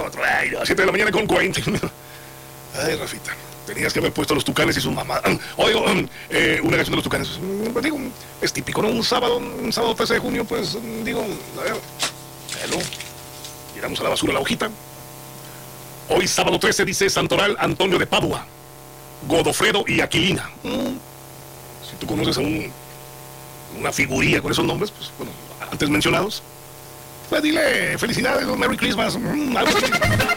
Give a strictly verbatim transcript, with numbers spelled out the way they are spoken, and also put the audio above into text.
otro. Ay, a las siete de la mañana con cuarenta. Ay, Rafita, tenías que haber puesto los Tucanes y su mamá. O digo, eh, una canción de los Tucanes. Pues digo, es típico, ¿no? Un sábado, un sábado trece de junio, pues, digo, a ver, hello, tiramos a la basura la hojita. Hoy, sábado trece, dice Santoral Antonio de Padua, Godofredo y Aquilina. Mm. Si tú conoces a un, una figuría con esos nombres, pues, bueno, antes mencionados, pues dile felicidades, Merry Christmas, mm, algo así.